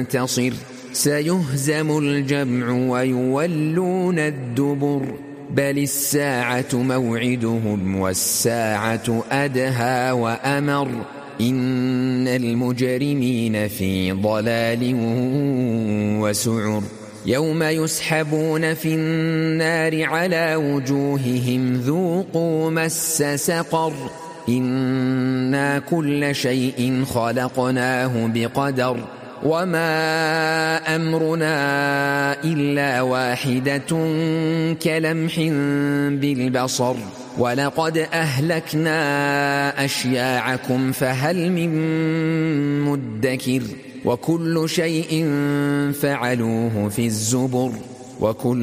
منتصر سيهزم الجمع ويولون الدبر بل الساعة موعدهم والساعة أدهى وأمر إن المجرمين في ضلال وسعر يوم يسحبون في النار على وجوههم ذوقوا مس سقر إنا كل شيء خلقناه بقدر وما أمرنا إلا واحدة كلمح بالبصر ولقد أهلكنا أشياعكم فهل من مدكر وكل شيء فعلوه في الزبر وكل